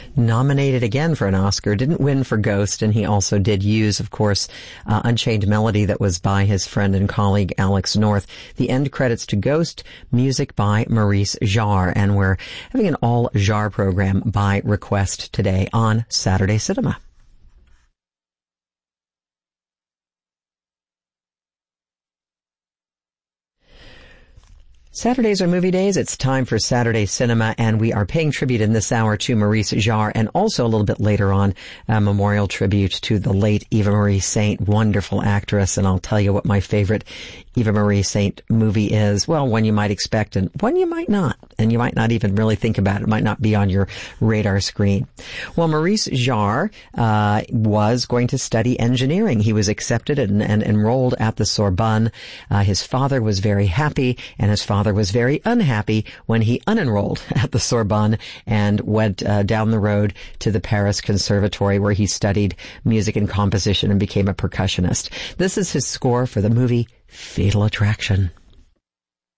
Nominated again for an Oscar, didn't win for Ghost, and he also did use, of course, Unchained Melody that was by his friend and colleague Alex North. The end credits to Ghost, music by Maurice Jarre, and we're having an all Jarre program by request today on Saturday Cinema. Saturdays are movie days. It's time for Saturday Cinema, and we are paying tribute in this hour to Maurice Jarre, and also a little bit later on, a memorial tribute to the late Eva Marie Saint, wonderful actress. And I'll tell you what my favorite Eva Marie Saint movie is. Well, one you might expect and one you might not, and you might not even really think about it. It might not be on your radar screen. Well, Maurice Jarre was going to study engineering. He was accepted and enrolled at the Sorbonne. His father was very happy, and his father was very unhappy when he unenrolled at the Sorbonne and went down the road to the Paris Conservatory, where he studied music and composition and became a percussionist. This is his score for the movie Fatal Attraction.